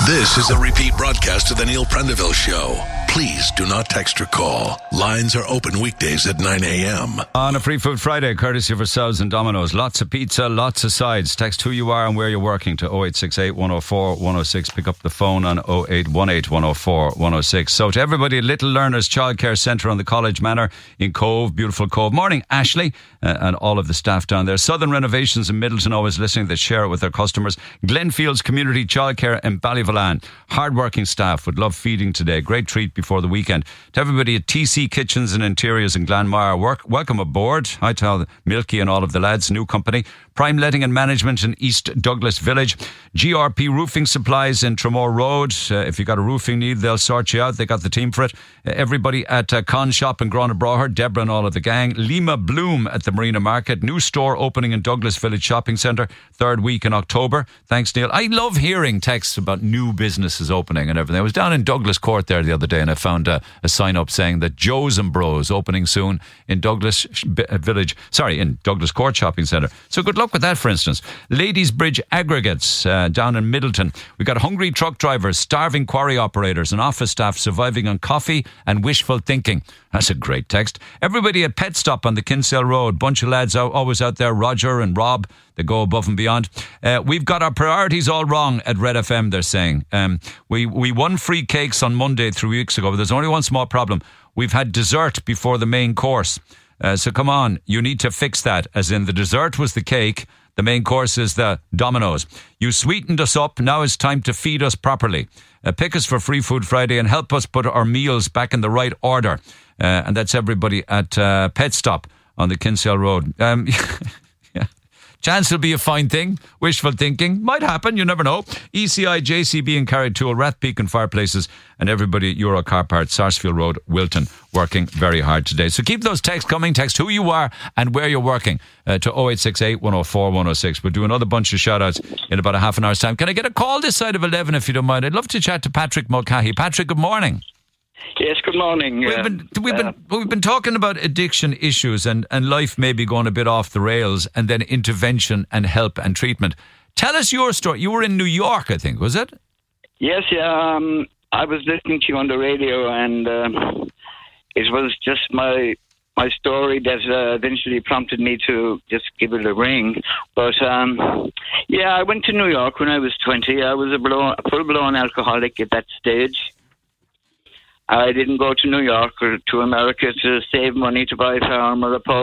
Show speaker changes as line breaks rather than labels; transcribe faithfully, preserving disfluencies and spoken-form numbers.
This is a repeat broadcast of the Neil Prendeville Show. Please do not text or call. Lines are open weekdays at nine a.m.
On a Free Food Friday, courtesy of ourselves and Domino's. Lots of pizza, lots of sides. Text who you are and where you're working to oh eight six eight, one oh four, one oh six. Pick up the phone on oh eight one eight, one oh four, one oh six. So to everybody at Little Learners Childcare Centre on the College Manor in Cove, beautiful Cove. Morning, Ashley, uh, and all of the staff down there. Southern Renovations in Middleton, always listening. They share it with their customers. Glenfields Community Childcare in Ballyvolane. Hard-working staff would love feeding today. Great treat before the weekend. To everybody at T C Kitchens and Interiors in Glanmire, work, welcome aboard. Hi to Milky and all of the lads, new company. Prime Letting and Management in East Douglas Village. G R P Roofing Supplies in Tremore Road. Uh, if you got a roofing need, they'll sort you out. They got the team for it. Uh, everybody at uh, Con Shop in Grona Broher, Deborah and all of the gang. Lima Bloom at the Marina Market. New store opening in Douglas Village Shopping Centre, third week in October. Thanks, Neil. I love hearing texts about new businesses opening and everything. I was down in Douglas Court there the other day and I found a, a sign up saying that Joe's and Bros opening soon in Douglas Village, sorry, in Douglas Court Shopping Centre. So good luck with that, for instance. Ladies Bridge Aggregates uh, down in Middleton. We got hungry truck drivers, starving quarry operators and office staff surviving on coffee and wishful thinking. That's a great text. Everybody at Pet Stop on the Kinsale Road. Bunch of lads out, always out there. Roger and Rob, they go above and beyond. Uh, we've got our priorities all wrong at Red F M, they're saying. Um, we, we won free cakes on Monday three weeks ago, but there's only one small problem. We've had dessert before the main course. Uh, so come on, you need to fix that. As in, the dessert was the cake, the main course is the Domino's. You sweetened us up, now it's time to feed us properly. Uh, pick us for Free Food Friday and help us put our meals back in the right order. Uh, and that's everybody at uh, Pet Stop on the Kinsale Road. Um, yeah. Chance will be a fine thing. Wishful thinking might happen, you never know. E C I, J C B and Carrigtwohill, Rathpeak and Fireplaces, and everybody at Euro Car Parts, Sarsfield Road, Wilton, working very hard today. So keep those texts coming. Text who you are and where you're working uh, to oh eight six eight, one oh four, one oh six. We'll do another bunch of shout outs in about a half an hour's time. Can I get a call this side of eleven if you don't mind? I'd love to chat to Patrick Mulcahy. Patrick, good morning.
Yes, good morning.
We've been we've been we've been talking about addiction issues and, and life maybe going a bit off the rails, and then intervention and help and treatment. Tell us your story. You were in New York, I think, was it?
Yes, yeah. Um, I was listening to you on the radio, and um, it was just my my story that uh, eventually prompted me to just give it a ring. But um, yeah, I went to New York when I was twenty. I was a, blown, a full-blown alcoholic at that stage. I didn't go to New York or to America to save money to buy a farm or a pub.